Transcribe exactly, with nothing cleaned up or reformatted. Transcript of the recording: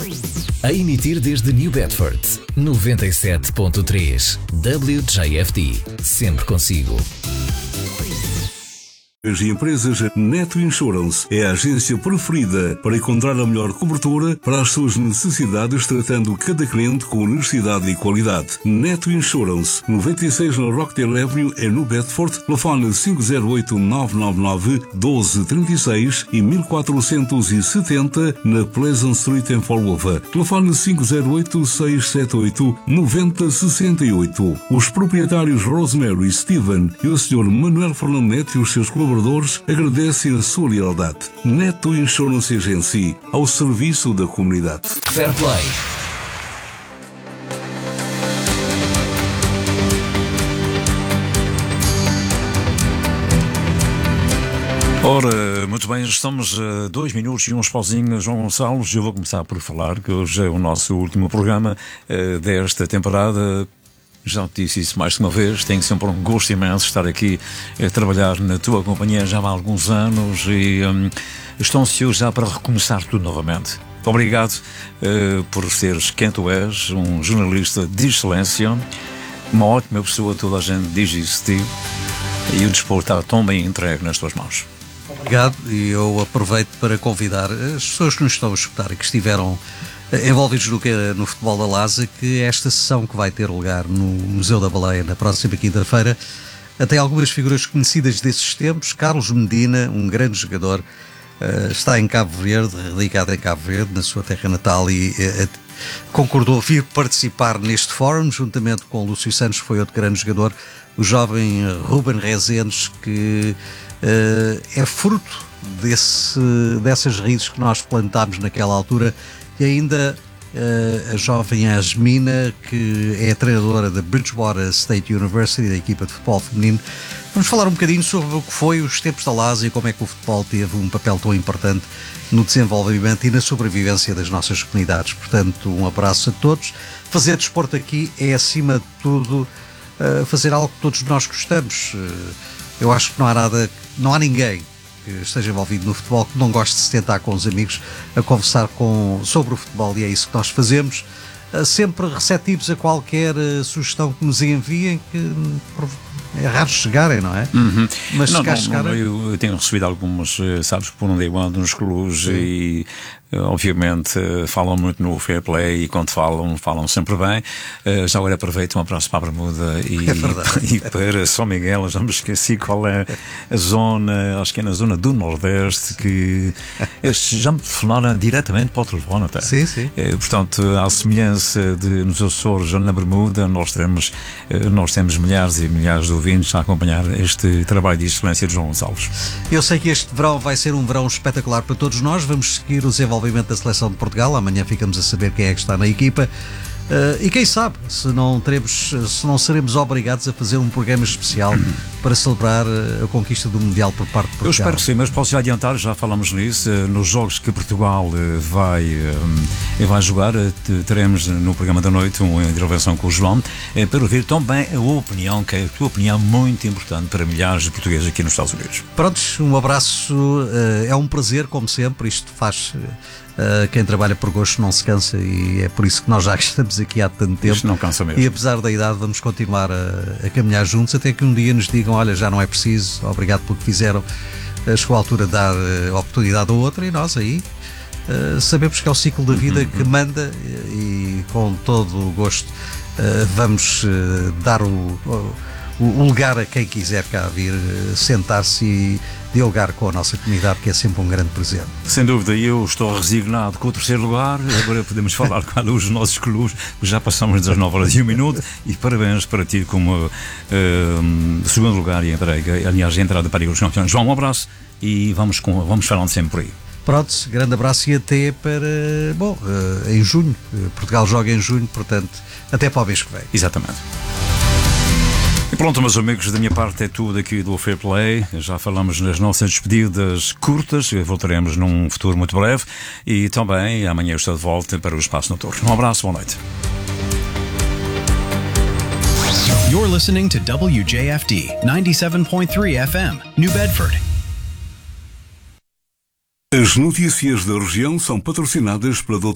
A emitir desde New Bedford, noventa e sete ponto três W J F D, sempre consigo. As empresas Neto Insurance é a agência preferida para encontrar a melhor cobertura para as suas necessidades, tratando cada cliente com honestidade e qualidade. Neto Insurance, noventa e seis na Rockdale Avenue, em New Bedford, telefone cinco zero oito, nove nove nove, um dois três seis e mil quatrocentos e setenta na Pleasant Street em Fall River. Telefone cinco zero oito, seis sete oito, nove zero seis oito. Os proprietários Rosemary, Steven e o senhor Manuel Fernando Neto e os seus colaboradores agradecem a sua lealdade. Neto Insurance Agency, ao serviço da comunidade. Fair Play. Ora, muito bem, estamos a dois minutos e uns pauzinhos, João Gonçalves. Eu vou começar por falar que hoje é o nosso último programa uh, desta temporada. Já te disse isso mais de uma vez, tenho sempre um gosto imenso estar aqui a trabalhar na tua companhia já há alguns anos e um, estou ansioso já para recomeçar tudo novamente. Obrigado uh, por seres quem tu és, um jornalista de excelência, uma ótima pessoa, toda a gente diz isso de ti, e o desporto está tão bem entregue nas tuas mãos. Obrigado, e eu aproveito para convidar as pessoas que nos estão a escutar e que estiveram envolvidos no, no futebol da Lasa, que esta sessão que vai ter lugar no Museu da Baleia na próxima quinta-feira tem algumas figuras conhecidas desses tempos. Carlos Medina, um grande jogador, uh, está em Cabo Verde, radicado em Cabo Verde, na sua terra natal, e uh, concordou vir participar neste fórum, juntamente com Lúcio Santos, que foi outro grande jogador, o jovem Ruben Rezendes, que uh, é fruto desse, dessas raízes que nós plantámos naquela altura. E ainda uh, a jovem Asmina, que é a treinadora da Bridgewater State University, da equipa de futebol feminino. Vamos falar um bocadinho sobre o que foi os tempos da Lasa e como é que o futebol teve um papel tão importante no desenvolvimento e na sobrevivência das nossas comunidades. Portanto, um abraço a todos. Fazer desporto aqui é, acima de tudo, uh, fazer algo que todos nós gostamos. Uh, eu acho que não há nada, não há ninguém que esteja envolvido no futebol que não goste de se sentar com os amigos a conversar com, sobre o futebol, e é isso que nós fazemos, sempre receptivos a qualquer sugestão que nos enviem, que é raro chegarem, não é? Uhum. Mas não, se cá não, chegarem... eu tenho recebido algumas, sabes, por um day one nos clubes. Sim. E obviamente falam muito no fair play, e quando falam, falam sempre bem. Já agora aproveito um abraço para a Bermuda e, é e para São Miguel. Já me esqueci qual é a zona, acho que é na zona do Nordeste, que já me telefonaram diretamente para o telefone até. Sim, sim. Portanto, à semelhança de nos Açores, na Bermuda, nós temos, nós temos milhares e milhares de ouvintes a acompanhar este trabalho de excelência de João Gonçalves. Eu sei que este verão vai ser um verão espetacular para todos nós. Vamos seguir o desenvolvimento da seleção de Portugal. Amanhã ficamos a saber quem é que está na equipa. Uh, e quem sabe se não teremos, se não seremos obrigados a fazer um programa especial para celebrar a conquista do Mundial por parte de Portugal. Eu espero que sim, mas posso já adiantar, já falamos nisso, nos jogos que Portugal vai, vai jogar, teremos no programa da noite uma intervenção com o João, para ouvir também a opinião, que é a tua opinião muito importante para milhares de portugueses aqui nos Estados Unidos. Prontos, um abraço, é um prazer, como sempre, isto faz... Uh, quem trabalha por gosto não se cansa, e é por isso que nós já estamos aqui há tanto tempo. Isto não cansa mesmo. E apesar da idade vamos continuar a, a caminhar juntos até que um dia nos digam: olha, já não é preciso, obrigado pelo que fizeram, uh, chegou a altura de dar uh, oportunidade a outra, e nós aí uh, sabemos que é o ciclo da vida uhum. que manda, e com todo o gosto uh, vamos uh, dar o, o, o lugar a quem quiser cá vir uh, sentar-se e dialogar com a nossa comunidade, que é sempre um grande prazer. Sem dúvida, eu estou resignado com o terceiro lugar. Agora podemos falar com os nossos clubes, já passamos das nove horas e um minuto, e parabéns para ti como uh, segundo lugar e entrega, aliás, a entrada para os campeões. João, um abraço, e vamos, com, vamos falando sempre por aí. Pronto, grande abraço, e até para, bom, uh, em junho, Portugal joga em junho, portanto, até para o mês que vem. Exatamente. E pronto, meus amigos, da minha parte é tudo aqui do Fair Play. Já falamos nas nossas despedidas curtas, voltaremos num futuro muito breve, e também amanhã eu estou de volta para o Espaço Noturno. Um abraço, boa noite. You're listening to W J F D ninety-seven point three F M, New Bedford. As notícias da região são patrocinadas pela